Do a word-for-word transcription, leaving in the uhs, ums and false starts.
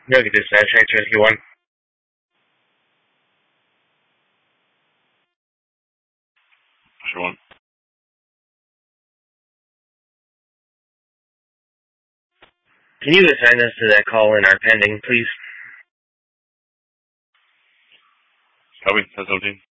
No, this is X twenty-one. Sure. Can you assign us to that call in our pending, please? Copy. ten seventeen.